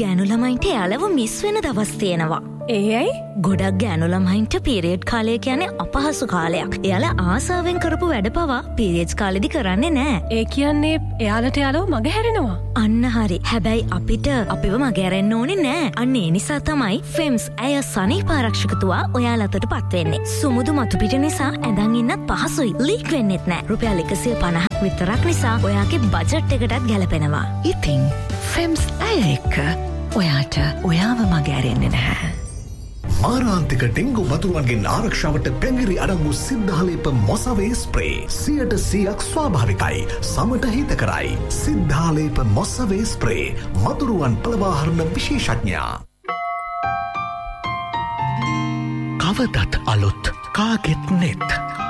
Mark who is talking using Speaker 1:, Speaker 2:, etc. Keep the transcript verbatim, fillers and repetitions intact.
Speaker 1: ගෑනු ළමයින්ට එයාලව මිස් වෙන දවස් තියෙනවා.
Speaker 2: ඒ ඇයි?
Speaker 1: ගොඩක් ගෑනු ළමයින්ට පීරියඩ් කාලය කියන්නේ අපහසු කාලයක්. එයාලා ආසාවෙන් කරපු වැඩ පවා පීරියඩ්ස් කාලෙදි කරන්නේ නෑ.
Speaker 2: ඒ කියන්නේ එයාලට යාලව මග හැරෙනවා.
Speaker 1: අන්න හරි. හැබැයි අපිට අපිව මග හැරෙන්න ඕනේ නෑ. අන්න ඒ නිසා තමයි ෆෙම්ස් ඇය සනීප ආරක්ෂකතුවා ඔයාලටට පත් වෙන්නේ. සුමුදු මතු පිට නිසා ඇඳන් ඉන්නත් පහසුයි. ලීක් වෙන්නෙත් නෑ. රුපියල් එකසිය පනහක් විතරක් නිසා ඔයාගේ බජට් එකටත් ගැලපෙනවා.
Speaker 3: ඉතින් ෆෙම්ස් ඇය එක්ක ඔයාට ඔයාව මග ඇරෙන්නේ නැහැ.
Speaker 4: මාරාන්තික ඩෙංගු වතුරුවන්ගෙන් ආරක්ෂාවට පැඟිරි අඩංගු සිද්ධාලේප මොසවේ ස්ප්‍රේ සියයට සියයක් ස්වාභාවිකයි සමට හිතකරයි. සිද්ධාලේප මොසවේ ස්ප්‍රේ මතුරුවන් පලවාහරණ විශේෂඥයා.
Speaker 5: කවදත් අලුත් කාගෙත් නෙත්